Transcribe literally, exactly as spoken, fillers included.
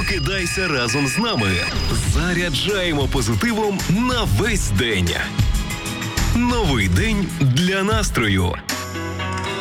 Прокидайся разом з нами. Заряджаємо позитивом на весь день. Новий день для настрою.